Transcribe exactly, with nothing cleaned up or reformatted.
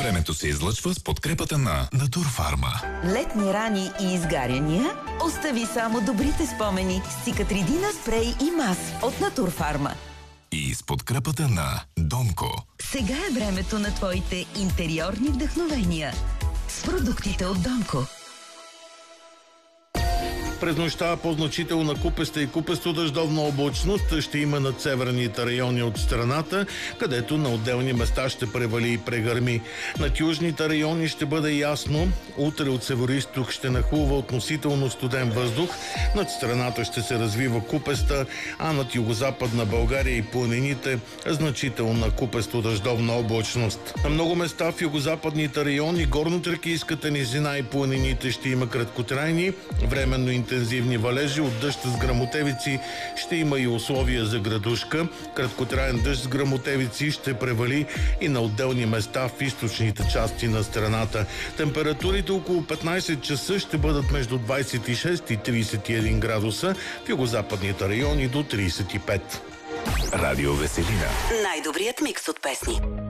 Времето се излъчва с подкрепата на Натурфарма. Летни рани и изгаряния? Остави само добрите спомени с Цикатридина спрей и мас от Натурфарма. И с подкрепата на Донко. Сега е времето на твоите интериорни вдъхновения с продуктите от Донко. През нощта по-значителна купеста и купесто дъждовна облачност ще има над северните райони от страната, където на отделни места ще превали и прегърми. Над южните райони ще бъде ясно. Утре от североизток ще нахлува относително студен въздух. Над страната ще се развива купеста, а над югозападна България и планините значителна купесто дъждовна облачност. На много места в югозападните райони, горнотракийската низина и планините ще има краткотрайни, временно интензивни валежи от дъжд с гръмотевици, ще има и условия за градушка. Краткотраен дъжд с гръмотевици ще превали и на отделни места в източните части на страната. Температурите около петнайсет часа ще бъдат между двайсет и шест и трийсет и един градуса, в югозападните райони до трийсет и пет. Радио Веселина. Най-добрият микс от песни.